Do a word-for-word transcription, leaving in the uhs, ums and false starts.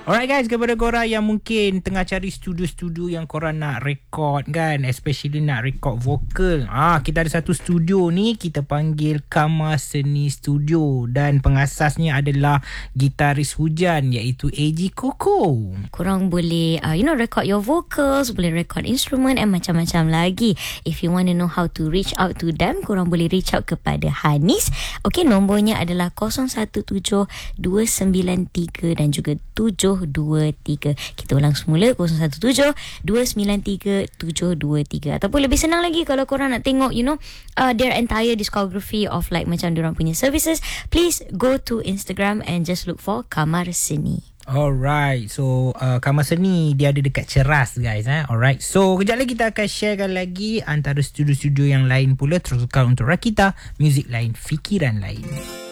Alright guys, kepada korang yang mungkin tengah cari studio-studio yang korang nak record kan, especially nak record vokal, ah kita ada satu studio ni, kita panggil Kamar Seni Studio, dan pengasasnya adalah gitaris hujan iaitu A G Koko. Korang boleh uh, you know record your vocals, boleh record instrument and macam-macam lagi. If you want to know how to reach out to them, korang boleh reach out kepada Hanis. Okay, nombornya adalah kosong satu tujuh dua sembilan tiga dan juga tujuh dua tiga. Kita ulang semula, kosong satu tujuh dua sembilan tiga tujuh dua tiga. Ataupun lebih senang lagi kalau korang nak tengok you know uh, their entire discography of like macam diorang punya services, please go to Instagram and just look for Kamar Seni. Alright, so uh, Kamar Seni dia ada dekat Ceras guys eh. Alright, so kejap lagi kita akan sharekan lagi antara studio-studio yang lain pula. Teruskan untuk Rakita, muzik lain, fikiran lain.